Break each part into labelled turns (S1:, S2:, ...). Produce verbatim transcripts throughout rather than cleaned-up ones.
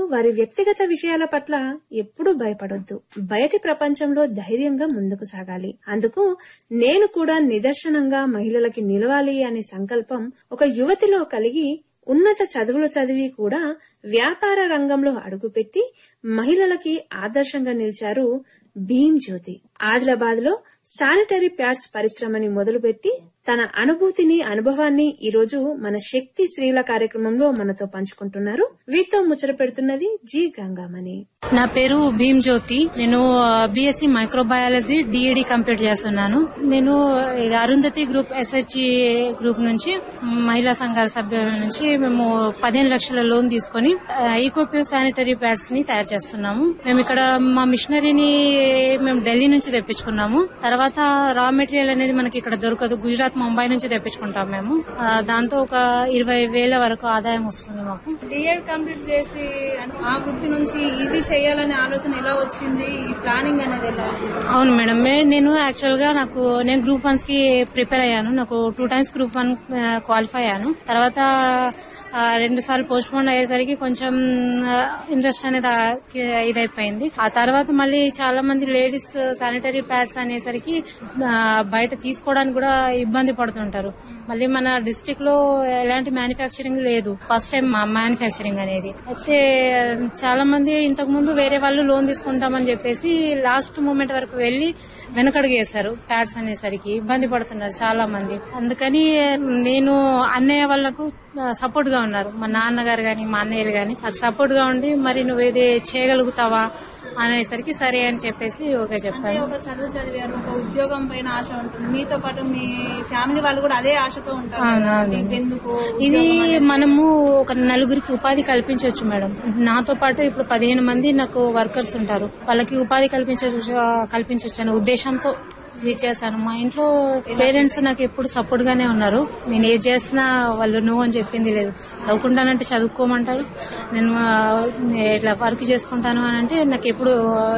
S1: వారి వ్యక్తిగత విషయాల పట్ల ఎప్పుడూ భయపడొద్దు. బయటి ప్రపంచంలో ధైర్యంగా ముందుకు సాగాలి. అందుకు నేను కూడా నిదర్శనంగా మహిళలకి నిలవాలి అనే సంకల్పం ఒక యువతిలో కలిగి ఉన్నత చదువులు చదివి కూడా వ్యాపార రంగంలో అడుగుపెట్టి మహిళలకి ఆదర్శంగా నిలిచారు భీమ్ జ్యోతి. ఆదిలాబాద్ లో శానిటరీ ప్యాడ్స్ పరిశ్రమని మొదలుపెట్టి తన అనుభూతిని అనుభవాన్ని ఈ రోజు మన శక్తి స్త్రీల కార్యక్రమంలో మనతో పంచుకుంటున్నారు. వీరితో ముచ్చట పెడుతున్నది జి గంగామణి.
S2: నా పేరు భీమ్ జ్యోతి. నేను బీఎస్సీ మైక్రోబయాలజీ డిఈడి కంప్లీట్ చేస్తున్నాను. నేను అరుంధతి గ్రూప్ ఎస్హెచ్జి గ్రూప్ నుంచి మహిళా సంఘాల సభ్యుల నుంచి మేము పదిహేను లక్షల లోన్ తీసుకుని ఈకోప్యూర్ శానిటరీ ప్యాడ్స్ ని తయారు చేస్తున్నాము. మేము ఇక్కడ మా మిషనరీని మేము ఢిల్లీ నుంచి తెప్పించుకున్నాము. తర్వాత రా మెటీరియల్ అనేది మనకి ఇక్కడ దొరకదు. గుజరాత్, ముంబై నుంచి తెప్పించుకుంటాం మేము. దాంతో ఒక ఇరవై వేల వరకు ఆదాయం వస్తుంది మాకు.
S3: డిఎడ్ కంప్లీట్ చేసి ఆ వృత్తి నుంచి ఇది చేయాలనే ఆలోచన ఎలా వచ్చింది? ఈ ప్లానింగ్ అనేది ఎలా?
S2: అవును మేడం, నేను యాక్చువల్ గా నాకు నేను గ్రూప్ వన్స్ కి ప్రిపేర్ అయ్యాను. నాకు two times group one qualify అయ్యాను. తర్వాత రెండు సార్లు పోస్ట్ పోన్ అయ్యేసరికి కొంచెం ఇంట్రెస్ట్ అనేది ఇదైపోయింది. ఆ తర్వాత మళ్ళీ చాలా మంది లేడీస్ శానిటరీ ప్యాడ్స్ అనేసరికి బయట తీసుకోవడానికి కూడా ఇబ్బంది పడుతుంటారు. మళ్ళీ మన డిస్ట్రిక్ట్ లో ఎలాంటి మ్యానుఫ్యాక్చరింగ్ లేదు, ఫస్ట్ టైం మ్యానుఫ్యాక్చరింగ్ అనేది. అయితే చాలా మంది ఇంతకు ముందు వేరే వాళ్ళు లోన్ తీసుకుంటామని చెప్పేసి లాస్ట్ మూమెంట్ వరకు వెళ్లి వెనకడుగేశారు. ప్యాడ్స్ అనేసరికి ఇబ్బంది పడుతున్నారు చాలా మంది. అందుకని నేను అన్నయ్య వాళ్లకు సపోర్ట్ గా ఉన్నారు. మా నాన్నగారు గాని మా అన్నయ్యలు గాని నాకు సపోర్ట్ గా ఉండి మరి నువ్వు ఏది చేయగలుగుతావా అనేసరికి సరే అని చెప్పేసి ఓకే చెప్పాను.
S3: ఒక చదువు చదివారు, ఒక ఉద్యోగం పైన ఆశ ఉంటుంది. మీతో పాటు మీ ఫ్యామిలీ వాళ్ళు కూడా అదే ఆశతో ఉంటారు. ఎందుకు
S2: ఇది మనము ఒక నలుగురికి ఉపాధి కల్పించవచ్చు మేడం. నాతో పాటు ఇప్పుడు పదిహేను మంది నాకు వర్కర్స్ ఉంటారు. వాళ్ళకి ఉపాధి కల్పించవచ్చు కల్పించవచ్చు అనే ఉద్దేశంతో ఇది చేశాను. మా ఇంట్లో పేరెంట్స్ నాకు ఎప్పుడు సపోర్ట్ గానే ఉన్నారు. నేను ఏది చేసినా వాళ్ళు నో అని చెప్పింది లేదు. చదువుకుంటానంటే చదువుకోమంటారు, నేను ఇట్లా వర్క్ చేసుకుంటాను అని అంటే నాకు ఎప్పుడు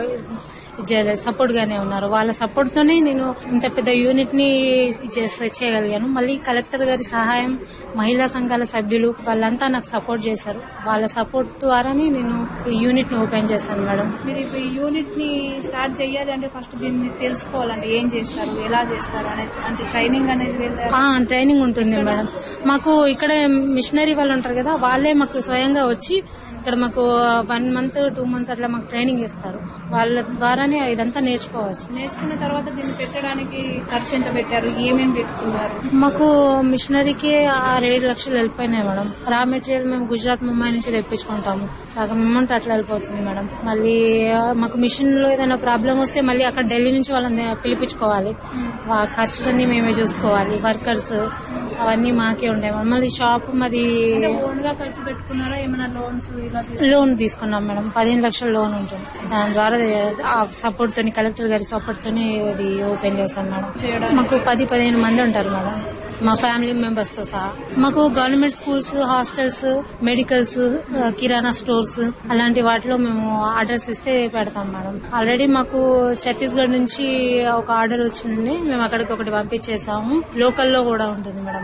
S2: సపోర్ట్ గానే ఉన్నారు. వాళ్ళ సపోర్ట్ తోనే నేను ఇంత పెద్ద యూనిట్ ని చేయగలిగాను. మళ్ళీ కలెక్టర్ గారి సహాయం, మహిళా సంఘాల సభ్యులు వాళ్ళంతా నాకు సపోర్ట్ చేశారు. వాళ్ళ సపోర్ట్ ద్వారానే నేను ఈ యూనిట్ ని ఓపెన్ చేశాను మేడం.
S3: మీరు ఇప్పుడు ఈ యూనిట్ ని స్టార్ట్ చేయాలి అంటే ఫస్ట్ దీన్ని తెలుసుకోవాలంటే ఏం చేస్తారు, ఎలా చేస్తారు అనేది, అంటే ట్రైనింగ్ అనేది
S2: ట్రైనింగ్ ఉంటుంది మేడం. మాకు ఇక్కడ మిషనరీ వాళ్ళు ఉంటారు కదా, వాళ్ళే మాకు స్వయంగా వచ్చి ఇక్కడ మాకు వన్ మంత్ టూ మంత్స్ అట్లా మాకు ట్రైనింగ్ ఇస్తారు. వాళ్ళ ద్వారానే ఇదంతా నేర్చుకోవచ్చు.
S3: నేర్చుకున్న తర్వాత దీన్ని పెట్టడానికి ఖర్చు ఎంత పెట్టారు, ఏమేమి పెట్టుకున్నారు?
S2: మాకు మిషనరీకి ఆరు ఏడు లక్షలు వెళ్ళిపోయినాయి మేడం. రా మెటీరియల్ మేము గుజరాత్, ముంబై నుంచి తెప్పించుకుంటాము. సగం అమౌంట్ అట్లా వెళ్ళిపోతుంది మేడం. మళ్ళీ మాకు మిషన్ లో ఏదైనా ప్రాబ్లం వస్తే మళ్ళీ అక్కడ ఢిల్లీ నుంచి వాళ్ళని పిలిపించుకోవాలి. ఖర్చులన్నీ మేమే చూసుకోవాలి. వర్కర్స్ అవన్నీ మాకే ఉంటాయి. మళ్ళీ షాప్ మాది
S3: ఖర్చు పెట్టుకున్నారా? ఏమైనా లోన్స్
S2: లోన్ తీసుకున్నాం మేడం. పదిహేను లక్షల లోన్ ఉంటుంది. దాని ద్వారా సపోర్ట్ తోని, కలెక్టర్ గారి సపోర్ట్ తోని అది ఓపెన్ చేశాం మేడం. మాకు పది పదిహేను మంది ఉంటారు మేడం, మా ఫ్యామిలీ మెంబర్స్ తో సహా. మాకు గవర్నమెంట్ స్కూల్స్, హాస్టల్స్, మెడికల్స్, కిరాణా స్టోర్స్ అలాంటి వాటిలో మేము ఆర్డర్స్ ఇస్తే పెడతాం మేడం. ఆల్రెడీ మాకు ఛత్తీస్గఢ్ నుంచి ఒక ఆర్డర్ వచ్చింది, మేము అక్కడికి ఒకటి పంపించేసాము. లోకల్లో కూడా ఉంటుంది మేడం.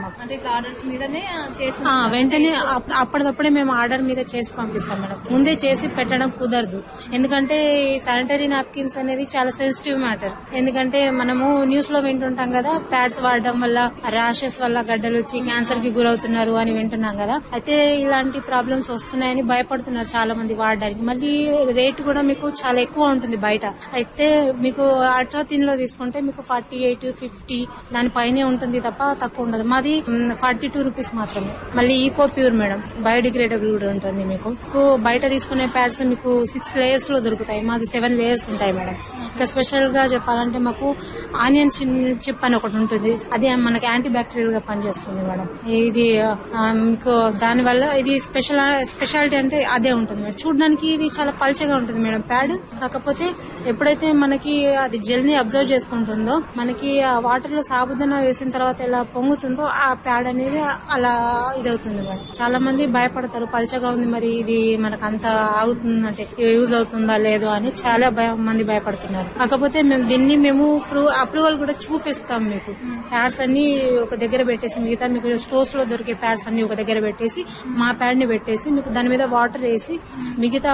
S2: వెంటనే అప్పటిదప్పుడే మేము ఆర్డర్ మీద చేసి పంపిస్తాం మేడం. ముందే చేసి పెట్టడం కుదరదు, ఎందుకంటే శానిటరీ నాప్కిన్స్ అనేది చాలా సెన్సిటివ్ మ్యాటర్. ఎందుకంటే మనము న్యూస్ లో వింటుంటాం కదా, ప్యాడ్స్ వాడడం వల్ల ర్యాష్ వల్ల గడ్డలు వచ్చి క్యాన్సర్ కి గురవుతున్నారు అని వింటున్నాం కదా. అయితే ఇలాంటి ప్రాబ్లమ్స్ వస్తున్నాయని భయపడుతున్నారు చాలా మంది వాడడానికి. మళ్ళీ రేట్ కూడా మీకు చాలా ఎక్కువ ఉంటుంది బయట. అయితే మీకు అల్ట్రా థిన్ లో తీసుకుంటే మీకు ఫార్టీ ఎయిట్ ఫిఫ్టీ దాని పైనే ఉంటుంది తప్ప తక్కువ ఉండదు. మాది ఫార్టీ టూ రూపీస్ మాత్రమే. మళ్ళీ ఈకో ప్యూర్ మేడం, బయోడిగ్రేడబుల్ కూడా ఉంటుంది. మీకు బయట తీసుకునే ప్యాడ్స్ మీకు సిక్స్ లేయర్స్ లో దొరుకుతాయి, మాది సెవెన్ లేయర్స్ ఉంటాయి మేడం. ఇంకా స్పెషల్ గా చెప్పాలంటే మాకు ఆనియన్ చిప్ అని ఒకటి ఉంటుంది, అది మనకి యాంటీ బ్యాక్టీరియల్ గా పనిచేస్తుంది మేడం. ఇది మీకు దాని వల్ల ఇది స్పెషల్ స్పెషాలిటీ అంటే అదే ఉంటుంది మేడం. చూడడానికి ఇది చాలా పల్చగా ఉంటుంది మేడం ప్యాడ్. కాకపోతే ఎప్పుడైతే మనకి అది జెల్ ని అబ్జర్వ్ చేసుకుంటుందో, మనకి ఆ వాటర్ లో సాబుదానా వేసిన తర్వాత ఎలా పొంగుతుందో ఆ ప్యాడ్ అనేది అలా ఇదవుతుంది మేడం. చాలా మంది భయపడతారు, పల్చగా ఉంది మరి ఇది మనకు అంత ఆగుతుందంటే యూజ్ అవుతుందా లేదో అని చాలా మంది భయపడుతున్నారు. కాకపోతే మేము దీన్ని మేము అప్రూవల్ కూడా చూపిస్తాం. మీకు ప్యాడ్స్ అన్ని ఒక దగ్గర పెట్టేసి, మిగతా మీకు స్టోర్స్ లో దొరికే ప్యాడ్స్ అన్ని ఒక దగ్గర పెట్టేసి, మా ప్యాడ్ ని పెట్టేసి మీకు దాని మీద వాటర్ వేసి మిగతా